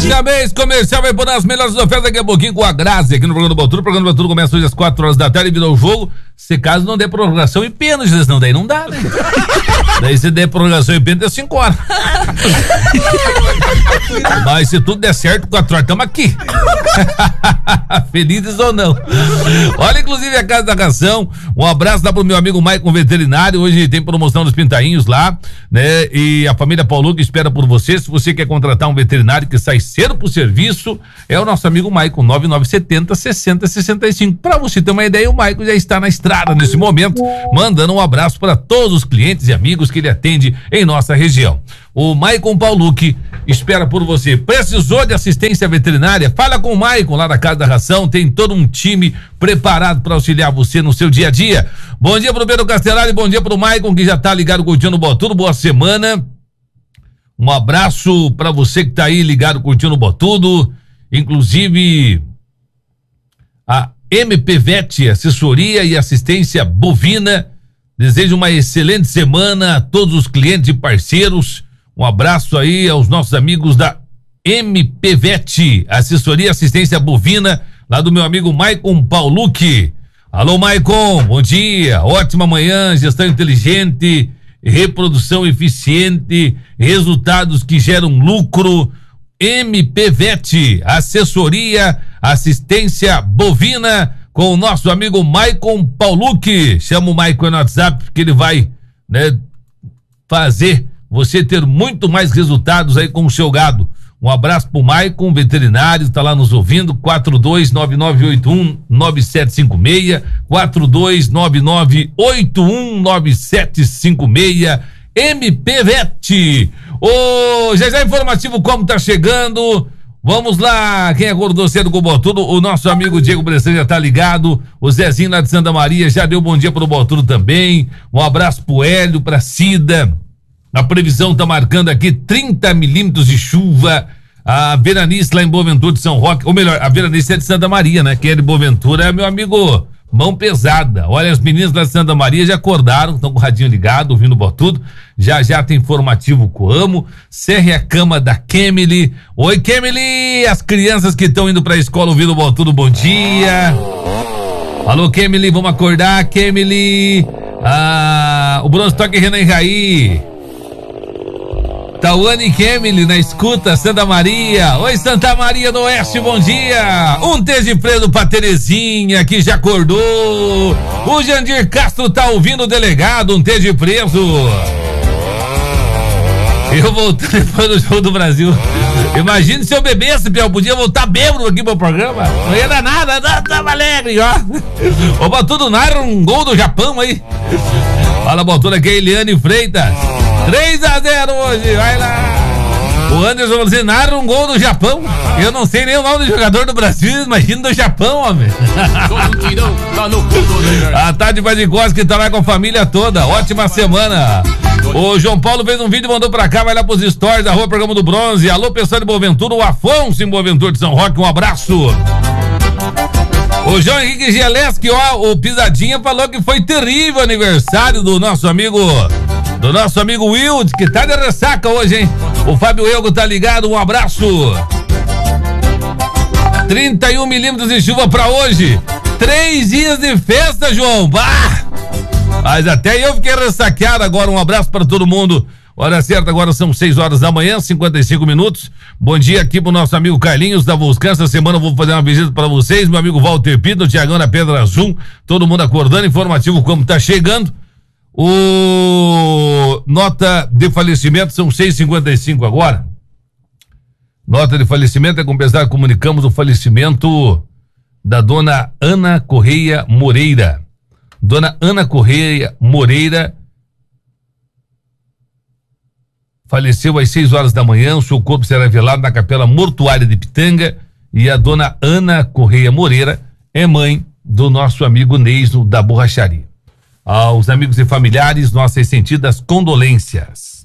Mês comercial vai por as melhores ofertas daqui a pouquinho com a Grazi aqui no programa do Balturo. O programa do Balturo começa hoje às 4 horas da tarde e virou o jogo. Se caso não der prorrogação e pênalti, senão daí não dá, né? Daí se der prorrogação e pênalti é 5 horas. Mas se tudo der certo, 4 horas, estamos aqui. Felizes ou não. Olha, inclusive a Casa da Ração, um abraço lá pro meu amigo Maicon Veterinário. Hoje tem promoção dos pintainhos lá, né? E a família Paulo que espera por você. Se você quer contratar um veterinário que sai cedo pro serviço, é o nosso amigo Maicon, 9970-6065. Pra você ter uma ideia, o Maicon já está na estrada nesse momento, mandando um abraço para todos os clientes e amigos que ele atende em nossa região. O Maicon Paulucci espera por você. Precisou de assistência veterinária? Fala com o Maicon lá da Casa da Ração, tem todo um time preparado para auxiliar você no seu dia a dia. Bom dia pro Pedro Castellari, bom dia pro Maicon que já tá ligado curtindo o Botudo, boa semana. Um abraço para você que tá aí ligado curtindo o Botudo, inclusive a MPVET, assessoria e assistência bovina. Desejo uma excelente semana a todos os clientes e parceiros. Um abraço aí aos nossos amigos da MPVET, assessoria e assistência bovina, lá do meu amigo Maicon Paulucci. Alô, Maicon, bom dia, ótima manhã, gestão inteligente, reprodução eficiente, resultados que geram lucro. MPVET, assessoria, assistência bovina, com o nosso amigo Maicon Paulucci. Chama o Maicon no WhatsApp que ele vai, né, fazer você ter muito mais resultados aí com o seu gado. Um abraço pro Maicon, veterinário, tá lá nos ouvindo, 4299819756, 4299819756, MPVET. Ô, já informativo como tá chegando. Vamos lá, quem acordou cedo com o Botudo, o nosso amigo Diego Bressan já tá ligado, o Zezinho lá de Santa Maria já deu bom dia pro Botudo também. Um abraço pro Hélio, pra Cida. A previsão tá marcando aqui 30 milímetros de chuva. A Veranice lá em Boaventura de São Roque, ou melhor, a Veranice é de Santa Maria, né? Quem é de Boaventura é meu amigo Mão Pesada. Olha, as meninas lá de Santa Maria já acordaram, estão com o radinho ligado, ouvindo o Botudo. Já tem informativo Coamo. Serre a cama da Kemily. Oi, Kemily! As crianças que estão indo pra escola ouvindo o Botudo, bom dia. Alô, Kemily, vamos acordar, Kemily. O Bronze Toque Renan Raí. Tauane e Kemily na escuta, Santa Maria. Oi, Santa Maria do Oeste, bom dia. Um T de freio pra Terezinha, que já acordou. O Jandir Castro tá ouvindo o delegado, um T de preso. Eu voltando depois do Jogo do Brasil. Imagine se eu bebesse, Piau, podia voltar bêbado aqui pro programa. Não ia dar nada, tava alegre, ó. Opa, tudo nada, um gol do Japão aí. Fala, Botudo, aqui é Eliane Freitas. 3-0 hoje, vai lá. O Anderson falou assim, narra um gol do Japão. Eu não sei nem o nome do jogador do Brasil, imagina do Japão, homem. A Tati Vadigoski tá lá com a família toda, ótima semana. O João Paulo fez um vídeo e mandou pra cá, vai lá pros stories da Rua Programa do Bronze. Alô, pessoal de Boaventura, o Afonso em Boaventura de São Roque, um abraço. O João Henrique Gieleski, ó, o Pisadinha falou que foi terrível o aniversário do nosso amigo Wilde, que tá de ressaca hoje, hein? O Fábio Elgo tá ligado, um abraço. 31 milímetros de chuva pra hoje. 3 dias de festa, João. Bah! Mas até eu fiquei ressaqueado agora, um abraço pra todo mundo. Hora certa, agora são 6 horas da manhã, 55 minutos. Bom dia aqui pro nosso amigo Carlinhos da Volscan. Essa semana eu vou fazer uma visita para vocês, meu amigo Walter Pito, o Tiagão na Pedra Azul, todo mundo acordando, informativo como tá chegando. O nota de falecimento são 6h55 agora. Nota de falecimento é com pesar comunicamos o falecimento da dona Ana Correia Moreira. Dona Ana Correia Moreira faleceu às 6 horas da manhã. O seu corpo será velado na Capela Mortuária de Pitanga. E a dona Ana Correia Moreira é mãe do nosso amigo Neisno da Borracharia. Aos amigos e familiares, nossas sentidas condolências.